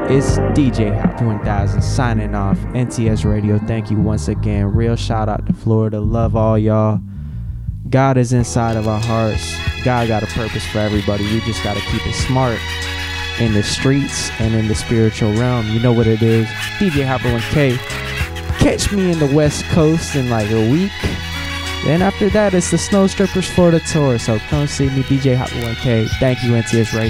It's DJ Hop 1000 signing off. NTS Radio, thank you once again. Real shout out to Florida. Love all y'all. God is inside of our hearts. God got a purpose for everybody. We just got to keep it smart in the streets and in the spiritual realm. You know what it is. DJ Hopper 1K. Catch me in the West Coast in like a week. Then after that, it's the Snow Strippers Florida tour. So come see me, DJ Hopper 1K. Thank you, NTS Radio.